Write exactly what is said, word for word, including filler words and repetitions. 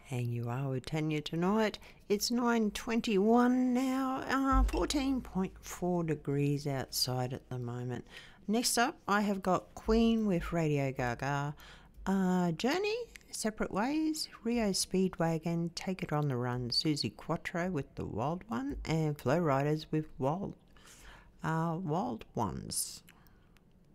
And you are with Tanya tonight. It's nine twenty-one now, uh, fourteen point four degrees outside at the moment. Next up, I have got Queen with Radio Gaga, uh, Journey, Separate Ways, Rio Speedwagon, Take It on the Run, Susie Quattro with The Wild One, and Flow Riders with Wild, uh, Wild Ones.